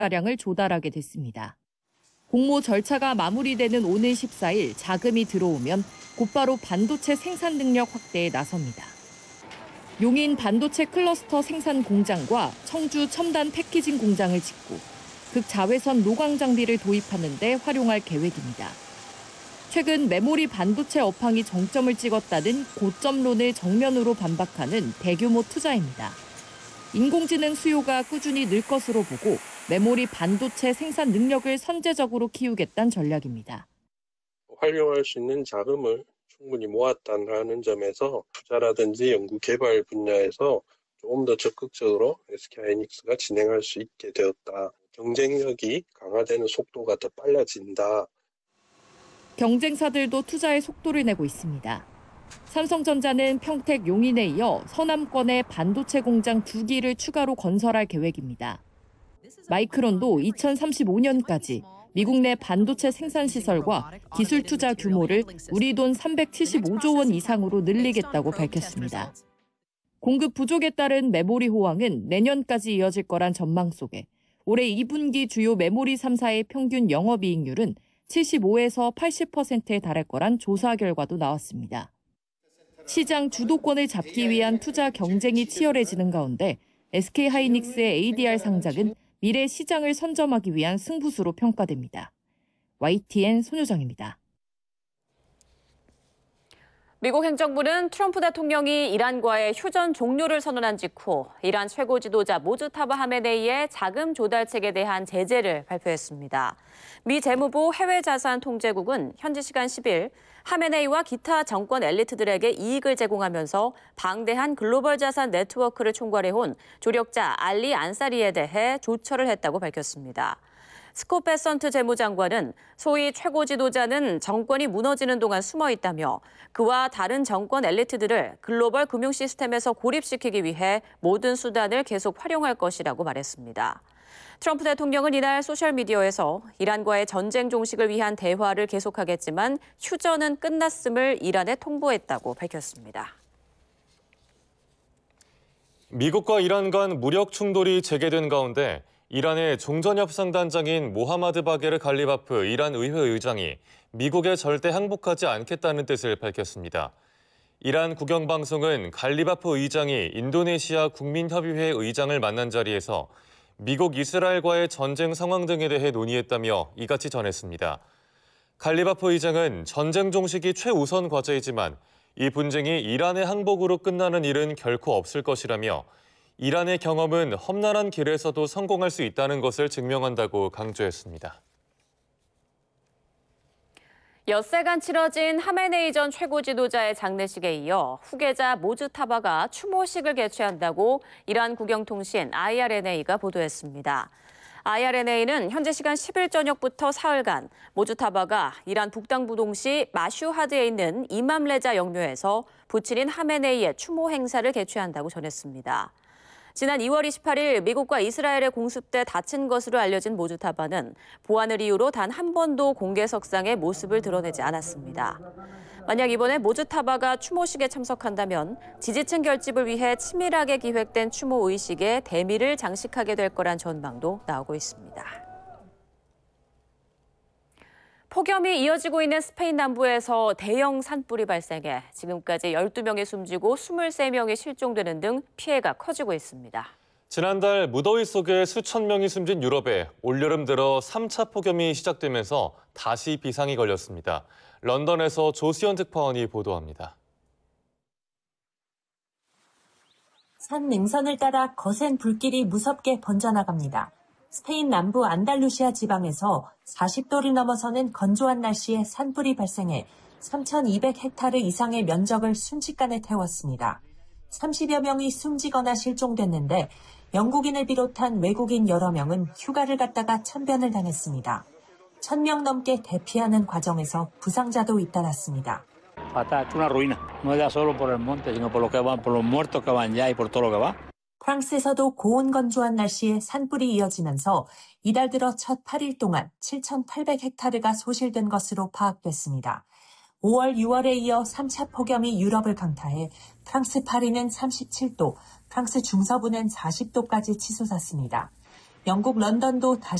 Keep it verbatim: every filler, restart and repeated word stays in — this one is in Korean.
가량을 조달하게 됐습니다. 공모 절차가 마무리되는 오는 십사일 자금이 들어오면 곧바로 반도체 생산 능력 확대에 나섭니다. 용인 반도체 클러스터 생산 공장과 청주 첨단 패키징 공장을 짓고 극자외선 노광 장비를 도입하는 데 활용할 계획입니다. 최근 메모리 반도체 업황이 정점을 찍었다는 고점론을 정면으로 반박하는 대규모 투자입니다. 인공지능 수요가 꾸준히 늘 것으로 보고 메모리 반도체 생산 능력을 선제적으로 키우겠다는 전략입니다. 활용할 수 있는 자금을 충분히 모았다는 점에서 투자라든지 연구 개발 분야에서 조금 더 적극적으로 에스케이하이닉스가 진행할 수 있게 되었다. 경쟁력이 강화되는 속도가 더 빨라진다. 경쟁사들도 투자에 속도를 내고 있습니다. 삼성전자는 평택 용인에 이어 서남권에 반도체 공장 두 기를 추가로 건설할 계획입니다. 마이크론도 이천삼십오년까지 미국 내 반도체 생산 시설과 기술 투자 규모를 우리 돈 삼백칠십오조 원 이상으로 늘리겠다고 밝혔습니다. 공급 부족에 따른 메모리 호황은 내년까지 이어질 거란 전망 속에 올해 이분기 주요 메모리 삼 사의 평균 영업이익률은 칠십오에서 팔십 퍼센트에 달할 거란 조사 결과도 나왔습니다. 시장 주도권을 잡기 위한 투자 경쟁이 치열해지는 가운데 에스케이하이닉스의 에이디알 상장은 미래 시장을 선점하기 위한 승부수로 평가됩니다. 와이티엔 손효정입니다. 미국 행정부는 트럼프 대통령이 이란과의 휴전 종료를 선언한 직후 이란 최고 지도자 모즈타바 하메네이의 자금 조달책에 대한 제재를 발표했습니다. 미 재무부 해외자산통제국은 현지 시간 십일 하메네이와 기타 정권 엘리트들에게 이익을 제공하면서 방대한 글로벌 자산 네트워크를 총괄해온 조력자 알리 안사리에 대해 조처를 했다고 밝혔습니다. 스콧 베선트 재무장관은 소위 최고 지도자는 정권이 무너지는 동안 숨어 있다며 그와 다른 정권 엘리트들을 글로벌 금융 시스템에서 고립시키기 위해 모든 수단을 계속 활용할 것이라고 말했습니다. 트럼프 대통령은 이날 소셜미디어에서 이란과의 전쟁 종식을 위한 대화를 계속하겠지만 휴전은 끝났음을 이란에 통보했다고 밝혔습니다. 미국과 이란 간 무력 충돌이 재개된 가운데 이란의 종전협상단장인 모하마드 바게르 갈리바프 이란 의회 의장이 미국에 절대 항복하지 않겠다는 뜻을 밝혔습니다. 이란 국영방송은 갈리바프 의장이 인도네시아 국민협의회 의장을 만난 자리에서 미국 이스라엘과의 전쟁 상황 등에 대해 논의했다며 이같이 전했습니다. 갈리바프 의장은 전쟁 종식이 최우선 과제이지만 이 분쟁이 이란의 항복으로 끝나는 일은 결코 없을 것이라며 이란의 경험은 험난한 길에서도 성공할 수 있다는 것을 증명한다고 강조했습니다. 엿새간 치러진 하메네이 전 최고 지도자의 장례식에 이어 후계자 모즈타바가 추모식을 개최한다고 이란 국영통신 아이알엔에이가 보도했습니다. 아이알엔에이는 현지 시간 십일 저녁부터 사흘간 모즈타바가 이란 북당부동시 마슈하드에 있는 이맘레자 영묘에서 부친인 하메네이의 추모 행사를 개최한다고 전했습니다. 지난 이월 이십팔일 미국과 이스라엘의 공습 때 다친 것으로 알려진 모즈타바는 보안을 이유로 단 한 번도 공개석상에 모습을 드러내지 않았습니다. 만약 이번에 모즈타바가 추모식에 참석한다면 지지층 결집을 위해 치밀하게 기획된 추모 의식에 대미를 장식하게 될 거란 전망도 나오고 있습니다. 폭염이 이어지고 있는 스페인 남부에서 대형 산불이 발생해 지금까지 열두 명이 숨지고 이십삼 명이 실종되는 등 피해가 커지고 있습니다. 지난달 무더위 속에 수천 명이 숨진 유럽에 올여름 들어 삼 차 폭염이 시작되면서 다시 비상이 걸렸습니다. 런던에서 조수연 특파원이 보도합니다. 산 능선을 따라 거센 불길이 무섭게 번져나갑니다. 스페인 남부 안달루시아 지방에서 사십 도를 넘어서는 건조한 날씨에 산불이 발생해 삼천이백 헥타르 이상의 면적을 순식간에 태웠습니다. 삼십여 명이 숨지거나 실종됐는데 영국인을 비롯한 외국인 여러 명은 휴가를 갔다가 참변을 당했습니다. 천 명 넘게 대피하는 과정에서 부상자도 잇따랐습니다. 프랑스에서도 고온 건조한 날씨에 산불이 이어지면서 이달 들어 첫 팔 일 동안 칠천팔백 헥타르가 소실된 것으로 파악됐습니다. 오월, 유월에 이어 삼 차 폭염이 유럽을 강타해 프랑스 파리는 삼십칠 도, 프랑스 중서부는 사십 도까지 치솟았습니다. 영국 런던도 다시